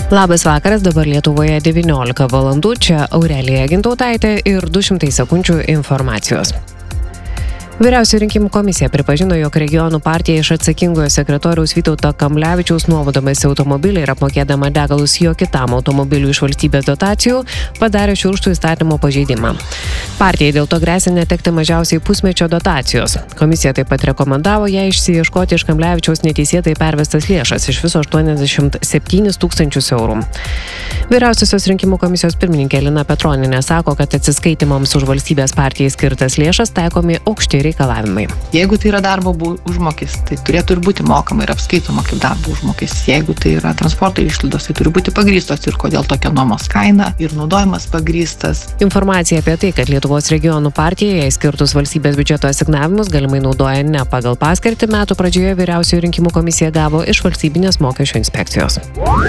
Labas vakaras, dabar Lietuvoje 19 valandų, čia Aurelija Gintautaitė ir 200 sekundžių informacijos. Vyriausioji rinkimų komisija pripažino, jog regionų partija iš atsakingojo sekretoriaus Vytauto Kamblevičiaus nuomodamas automobilį ir apmokėdama degalus jo kitam automobiliui iš valstybės dotacijų padarė šiurkštų įstatymo pažeidimą. Partijai dėl to gresia netekti mažiausiai pusmečio dotacijos. Komisija taip pat rekomendavo ją išsiieškoti iš Kamblevičiaus neteisėtai pervestas lėšas, iš viso 87 tūkstančius eurų. Vyriausiosios rinkimų komisijos pirmininkė Lina Petronienė sako, kad atsiskaitimams už valstybės partijai skirtas lėšas taikomi aukšti reikalavimai. Jeigu tai yra darbo užmokestis, tai turėtų ir būti mokama ir apskaitoma kaip darbo užmokestis. Jeigu tai yra transporto išlaidos, tai turi būti pagrįstos ir kodėl tokia nuomos kaina ir naudojimas pagrįstas. Informacija apie tai, kad Lietuvos regionų partija jai skirtus valstybės biudžeto asignavimus galimai naudoja ne pagal paskirtį, metų pradžioje Vyriausioji rinkimų komisija gavo iš valstybinės mokesčių inspekcijos.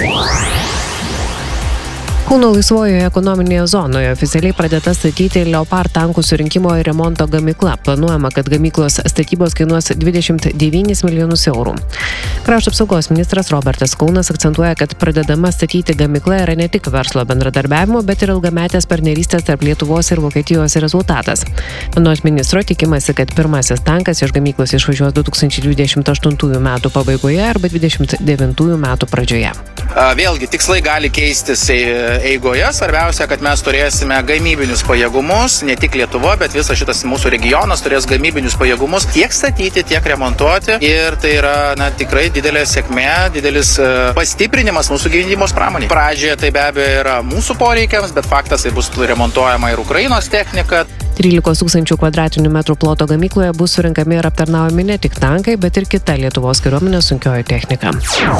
Kauno laisvojoje ekonominėje zonoje oficialiai pradėta statyti Leopard tankų surinkimo ir remonto gamykla. Planuojama, kad gamyklos statybos kainuos 29 milijonus eurų. Krašto apsaugos ministras Robertas Kaunas akcentuoja, kad pradedama statyti gamykla yra ne tik verslo bendradarbiavimo, bet ir ilgametės partnerystės tarp Lietuvos ir Vokietijos rezultatas. Anot ministro tikimasi, kad pirmasis tankas iš gamyklos išvažiuos 2028 metų pabaigoje arba 2029 metų pradžioje. Vėlgi, tikslai gali keistis eigoje. Svarbiausia, kad mes turėsime gamybinius pajėgumus, ne tik Lietuva, bet visas šitas mūsų regionas turės gamybinius pajėgumus tiek statyti, tiek remontuoti. Ir tai yra tikrai didelė sėkmė, didelis pastiprinimas mūsų gynybos pramonėje. Pradžioje tai be abejo yra mūsų poreikiams, bet faktas tai bus remontuojama ir Ukrainos technika. 13 tūkstančių kvadratinių metrų ploto gamykloje bus surinkami ir aptarnaujami ne tik tankai, bet ir kita Lietuvos kariuomenės sunkioji technika.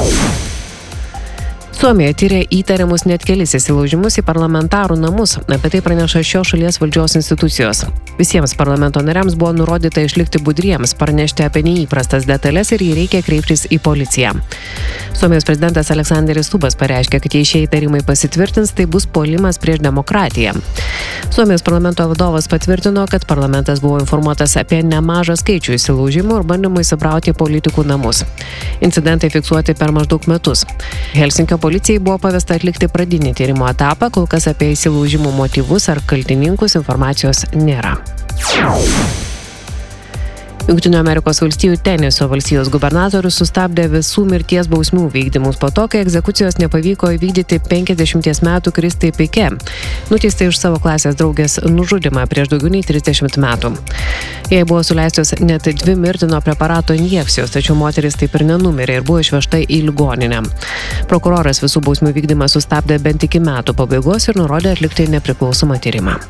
Suomija tyrė įtariamus net kelis įsilaužimus į parlamentarų namus. Apie tai praneša šios šalies valdžios institucijos. Visiems parlamento nariams buvo nurodyta išlikti budriems, pranešti apie neįprastas detalės ir jį reikia kreiptis į policiją. Suomijos prezidentas Aleksanderis Stubbas pareiškė, kad jei šie įtarimai pasitvirtins, tai bus puolimas prieš demokratiją. Suomijos parlamento vadovas patvirtino, kad parlamentas buvo informuotas apie nemažą skaičių įsilaužimų ir bandymų įsibrauti į politikų namus. Incidentai fiksuoti per maždaug metus. Helsinkio policijai buvo pavesta atlikti pradinį tyrimo etapą, kol kas apie įsilaužimų motyvus ar kaltininkus informacijos nėra. Jungtinių Amerikos valstijų Tenesio valstijos gubernatorius sustabdė visų mirties bausmių vykdymus po to, kai egzekucijos nepavyko įvykdyti 50 metų Kristai Pike, nuteistai už savo klasės draugės nužudymą prieš daugiau nei 30 metų. Jai buvo suleistos net 2 mirtino preparato injekcijos, tačiau moteris taip ir nenumirė ir buvo išvežta į ligoninę. Prokuroras visų bausmių vykdymą sustabdė bent iki metų pabaigos ir nurodė atlikti nepriklausomą tyrimą.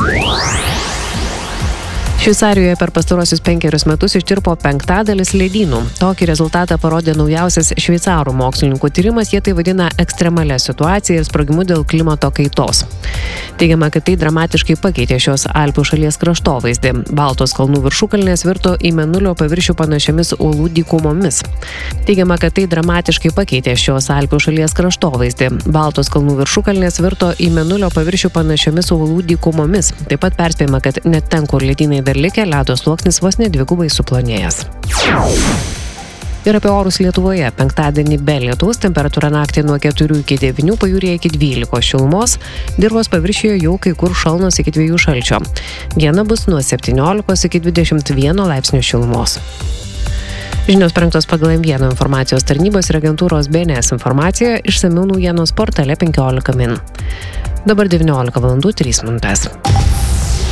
Šveicarijoje per pastarosius 5 metus ištirpo 1/5 ledynų. Tokį rezultatą parodė naujausias šveicarų mokslininkų tyrimas, jie tai vadina ekstremalia situacija ir sprogimu dėl klimato kaitos. Teigiama, kad tai dramatiškai pakeitė šios Alpių šalies kraštovaizdį. Baltos kalnų viršukalnės virto į mėnulio paviršių panašiamis uolų dykumomis. Teigiama, kad tai dramatiškai pakeitė šios Alpių šalies kraštovaizdį. Baltos kalnų viršukalnės virto į mėnulio paviršių panašiomis uolų dykumomis. Taip pat perspėjama, kad net ten, kur ledynai dar likę, ledo sluoksnis vos ne dvigubai suplonėjęs. Ir apie orus Lietuvoje. Penktadienį be lietaus, temperatūra naktį nuo 4 iki 9, pajūryje iki 12 šilumos, dirvos paviršiuje jau kai kur šalnos iki 2 šalčio. Diena bus nuo 17 iki 21 laipsnių šilumos. Žinios parengtos pagal M1 informacijos tarnybos ir agentūros BNS informaciją, išsamiau naujienos portale 15 min. Dabar 19 valandų 3 minutės.